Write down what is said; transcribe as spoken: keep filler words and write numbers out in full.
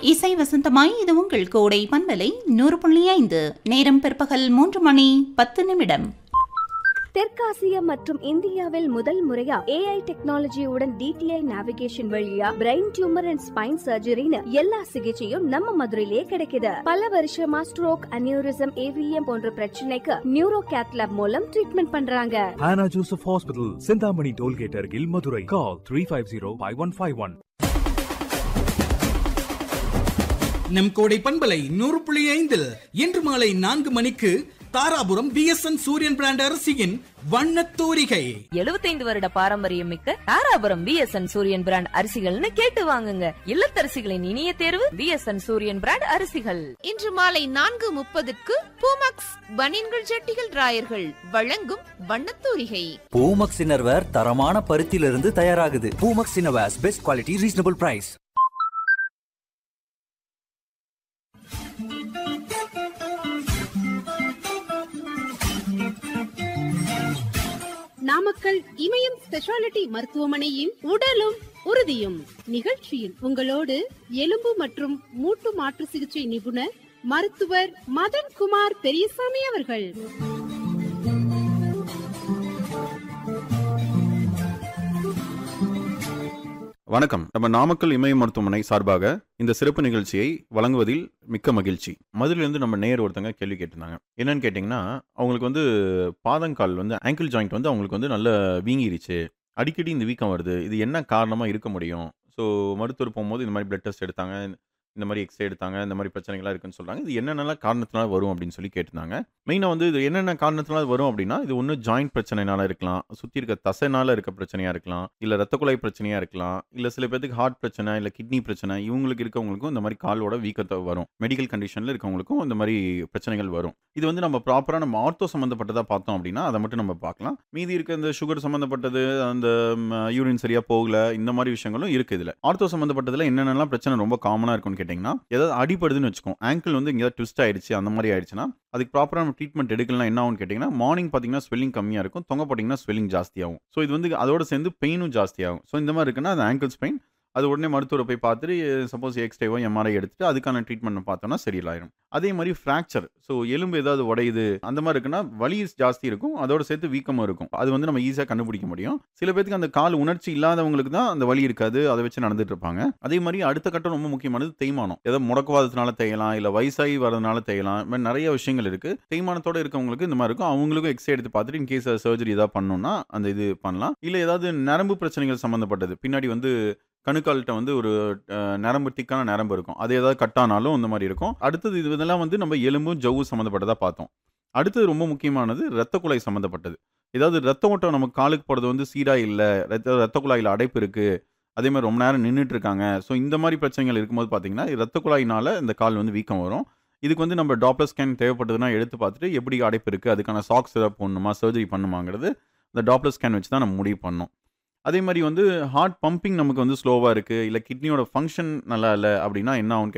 இசை வசந்தமாய் இது உங்கள் கோடை பண்பலை நூறு புள்ளி ஐந்து. நேரம் பிற்பகல் மூன்று மணி பத்து நிமிடம். தெற்காசியா மற்றும் இந்தியாவில் முதல் முறையா ஏஐ டெக்னாலஜியுடன் டிடிஐ நேவிகேஷன் வழியா பிரெயின் டியூமர் அண்ட் ஸ்பைன் சர்ஜரின்னு எல்லா சிகிச்சையும் நம்ம மதுரையிலேயே கிடைக்குது. பல வருஷமா ஸ்ட்ரோக், அனியூரிசம், ஏவிஎம் போன்ற பிரச்சனைக்கு நியூரோ கேத்லாப் மூலம் ட்ரீட்மெண்ட் பண்றாங்க. Hannah Joseph Hospital, Sindhamani Tollgate அருகில் Madurai. Call three five zero five one five one. நம் கோடை பண்பலை நூறு புள்ளி ஐந்தில் இன்று மாலை நான்கு மணிக்கு தாராபுரம் பிஎஸ்என் சூரியன் பிராண்ட் அரிசியின் வண்ணத்தூரிகை. எழுபத்தைந்து வருட பாரம்பரியம் மிக்க தாராபுரம் பிஎஸ்என் சூரியன் பிராண்ட் அரிசிகள்னு கேட்டு வாங்குங்க. இல்லத்தரசிகளின் இனிய தேர்வு பிஎஸ்என் சூரியன் பிராண்ட் அரிசிகள். இன்று மாலை நான்கு முப்பதுக்கு பூமக்ஸ் பனியன்கள் ஜட்டிகள் ராயர்கள் வழங்கும் வண்ணத்தூரிகை. பூமக்ஸ் இன்னர்வேர் தரமான பருத்தியிலிருந்து தயாராகுது. Poomex innerwears best quality, reasonable price. Namakkal இமயம் ஸ்பெஷாலிட்டி மருத்துவமனையின் உடலும் உறுதியும் நிகழ்ச்சியில் உங்களோடு எலும்பு மற்றும் மூட்டு மாற்று சிகிச்சை நிபுணர் மருத்துவர் மதன்குமார் பெரியசாமி அவர்கள். வணக்கம். நம்ம நாமக்கல் இமய மருத்துவமனை சார்பாக இந்த சிறப்பு நிகழ்ச்சியை வழங்குவதில் மிக்க மகிழ்ச்சி. மதுரையிலிருந்து நம்ம நேர் ஒருத்தங்க கேள்வி கேட்டிருந்தாங்க. என்னன்னு கேட்டிங்கன்னா, அவங்களுக்கு வந்து பாதங்கால் வந்து ஆங்கிள் ஜாயிண்ட் வந்து அவங்களுக்கு வந்து நல்ல வீங்கிருச்சு, அடிக்கடி இந்த வீக்கம் வருது, இது என்ன காரணமாக இருக்க முடியும்? ஸோ மருத்துவர் போகும்போது இந்த மாதிரி பிளட் டெஸ்ட் எடுத்தாங்க, இந்த மாதிரி எக்ஸ்ரே எடுத்தாங்க, இந்த மாதிரி பிரச்சனைகள்லாம் இருக்குன்னு சொல்கிறாங்க. இது என்னென்ன காரணத்தினால வரும் அப்படின்னு சொல்லி கேட்டிருந்தாங்க. மெயினாக வந்து இது என்னென்ன காரணத்தினால வரும் அப்படின்னா, இது ஒன்று ஜாயிண்ட் பிரச்சனைனால இருக்கலாம், சுற்றி இருக்க தசைனால இருக்க பிரச்சனையாக இருக்கலாம், இல்லை ரத்த குழாய் பிரச்சனையாக இருக்கலாம், இல்லை சில பேருக்கு ஹார்ட் பிரச்சனை, இல்லை கிட்னி பிரச்சனை, இவங்களுக்கு இருக்கவங்களுக்கும் இந்த மாதிரி காலோட வீக்கத்தை வரும். மெடிக்கல் கண்டிஷனில் இருக்கவங்களுக்கும் இந்த மாதிரி பிரச்சனைகள் வரும். இது வந்து நம்ம ப்ராப்பராக நம்ம ஆர்த்தோ சம்மந்தப்பட்டதாக பார்த்தோம் அப்படின்னா அதை மட்டும் நம்ம பார்க்கலாம். மீதி இருக்க இந்த சுகர் சம்மந்தப்பட்டது, அந்த யூரின் சரியாக போகல, இந்த மாதிரி விஷயங்களும் இருக்குது. இதில் ஆர்த்தோ சம்மந்தப்பட்டதில் என்னென்னலாம் பிரச்சனை ரொம்ப காமனாக இருக்குன்னு கேட்டிங்கன்னா, ஏதாவது அடிப்படுதுன்னு வச்சுக்கோம், ஆங்கிள் வந்து எங்கேயாவது ட்விஸ்ட் ஆயிடுச்சு, அந்த மாதிரி ஆயிடுச்சுன்னா அதுக்கு ப்ராப்பராக நம்ம ட்ரீட்மெண்ட் எடுக்கலாம். என்ன ஆகும்னு கேட்டிங்கன்னா, மார்னிங் பார்த்தீங்கன்னா ஸ்வெல்லிங் கம்மியாக இருக்கும், தொங்க போட்டிங்கன்னா ஸ்வெல்லிங் ஜாஸ்தியாகும். ஸோ இது வந்து அதோட சேர்ந்து பெயினும் ஜாஸ்தியாகும். ஸோ இந்த மாதிரி இருக்குன்னா அது ஆங்கிள்ஸ் பெயின். அது உடனே மருத்துவரை போய் பார்த்துட்டு சப்போஸ் எக்ஸ்ரேவோ எம்ஆர்ஐ எடுத்துட்டு அதுக்கான ட்ரீட்மெண்ட் பார்த்தோம்னா சரியில்லாயிரும். அதே மாதிரி ஃப்ராக்சர், ஸோ எலும்பு ஏதாவது உடையுது அந்த மாதிரி இருக்குன்னா வலி ஜாஸ்தி இருக்கும், அதோட சேர்த்து வீக்கமும் இருக்கும். அது வந்து நம்ம ஈஸியாக கண்டுபிடிக்க முடியும். சில பேருக்கு அந்த கால் உணர்ச்சி இல்லாதவங்களுக்கு தான் அந்த வலி இருக்காது, அதை வச்சு நடந்துட்டு இருப்பாங்க. அதே மாதிரி அடுத்த கட்டம் ரொம்ப முக்கியமானது தேய்மானம். ஏதாவது முடக்குவாதத்தினால தேயலாம், இல்லை வயசாகி வரதுனால தேயலாம், இந்த மாதிரி நிறைய விஷயங்கள் இருக்குது. தேய்மானத்தோட இருக்கவங்களுக்கு இந்த மாதிரி இருக்கும். அவங்களுக்கும் எக்ஸ்ரே எடுத்து பார்த்துட்டு இன்கேஸ் சர்ஜரி ஏதாவது பண்ணணும்னா அந்த இது பண்ணலாம். இல்லை ஏதாவது நரம்பு பிரச்சனைகள் சம்மந்தப்பட்டது, பின்னாடி வந்து கணுக்கால்கிட்ட வந்து ஒரு நரம்பு திக்கான நரம்பு இருக்கும், அது ஏதாவது கட்டானாலும் இந்த மாதிரி இருக்கும். அடுத்தது இது இதெல்லாம் வந்து நம்ம எலும்பும் ஜவ்வு சம்மந்தப்பட்டதாக பார்த்தோம். அடுத்தது ரொம்ப முக்கியமானது ரத்த குழாய் சம்மந்தப்பட்டது. ஏதாவது ரத்த ஓட்டம் நம்ம காலுக்கு போகிறது வந்து சீராக இல்லை, ரத்த ரத்த குழாயில் அடைப்பு இருக்குது, அதே மாதிரி ரொம்ப நேரம் நின்றுட்டு இருக்காங்க. ஸோ இந்த மாதிரி பிரச்சனைகள் இருக்கும்போது பார்த்தீங்கன்னா ரத்த குழாயினால் இந்த கால் வந்து வீக்கம் வரும். இதுக்கு வந்து நம்ம டாப்லர் ஸ்கேன் தேவைப்பட்டதுன்னா எடுத்து பார்த்துட்டு எப்படி அடைப்பு இருக்குது, அதுக்கான சாக்ஸ் ஏதாவது போடணுமா, சர்ஜரி பண்ணுமாங்கிறது இந்த டாப்லர் ஸ்கேன் வச்சு தான் நம்ம முடிவு பண்ணணும். அதே மாதிரி வந்து ஹார்ட் பம்பிங் நமக்கு வந்து ஸ்லோவாக இருக்குது, இல்லை கிட்னியோட ஃபங்க்ஷன் நல்லா இல்லை அப்படின்னா என்ன ஆகும்